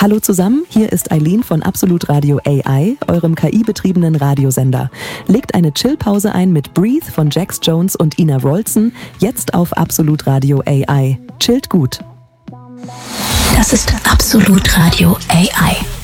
Hallo zusammen, hier ist Eileen von Absolut Radio AI, eurem KI-betriebenen Radiosender. Legt eine Chillpause ein mit Breathe von Jax Jones und Ina Wroldsen, jetzt auf Absolut Radio AI. Chillt gut. Das ist Absolut Radio AI.